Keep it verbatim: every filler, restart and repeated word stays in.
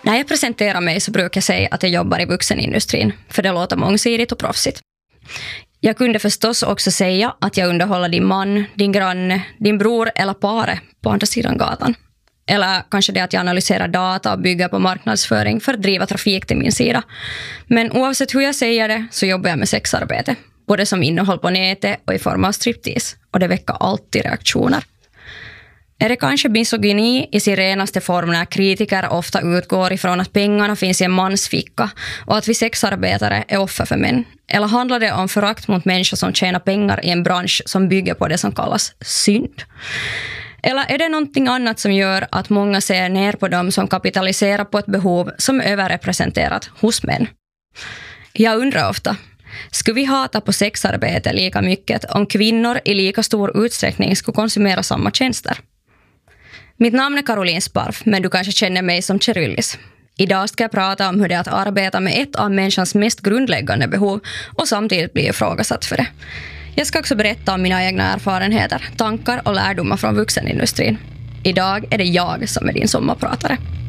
När jag presenterar mig så brukar jag säga att jag jobbar i vuxenindustrin, för det låter mångsidigt och proffsigt. Jag kunde förstås också säga att jag underhåller din man, din granne, din bror eller pare på andra sidan gatan. Eller kanske det att jag analyserar data och bygger på marknadsföring för att driva trafik till min sida. Men oavsett hur jag säger det så jobbar jag med sexarbete. Både som innehåll på nätet och i form av striptease. Och det väcker alltid reaktioner. Är det kanske misogyni i sin renaste form när kritiker ofta utgår ifrån att pengarna finns i en mans ficka och att vi sexarbetare är offer för män? Eller handlar det om förakt mot människor som tjänar pengar i en bransch som bygger på det som kallas synd? Eller är det någonting annat som gör att många ser ner på dem som kapitaliserar på ett behov som är överrepresenterat hos män? Jag undrar ofta, skulle vi hata på sexarbete lika mycket om kvinnor i lika stor utsträckning skulle konsumera samma tjänster? Mitt namn är Caroline Sparf, men du kanske känner mig som Cheryllis. Idag ska jag prata om hur det är att arbeta med ett av människans mest grundläggande behov och samtidigt bli ifrågasatt för det. Jag ska också berätta om mina egna erfarenheter, tankar och lärdomar från vuxenindustrin. Idag är det jag som är din sommarpratare.